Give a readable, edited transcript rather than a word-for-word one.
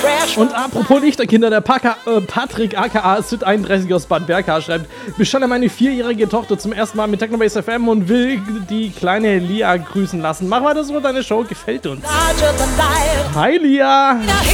Und apropos Lichterkinder, der Patrick aka Sid31 aus Bad Berka schreibt: Beschalle meine 4-jährige Tochter zum ersten Mal mit Technobase FM und will die kleine Lia grüßen lassen. Mach weiter so, deine Show gefällt uns. Hi Lia!